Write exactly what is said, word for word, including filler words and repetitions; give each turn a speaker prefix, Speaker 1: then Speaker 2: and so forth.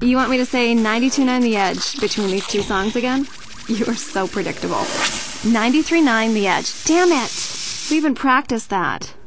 Speaker 1: You want me to say ninety-two point nine The Edge between these two songs again? You are so predictable. ninety-three point nine The Edge. Damn it! We even practiced that.